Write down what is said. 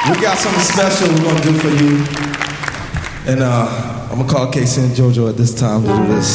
We got something special we're gonna do for you. And I'm gonna call Casey and JoJo at this time to do this.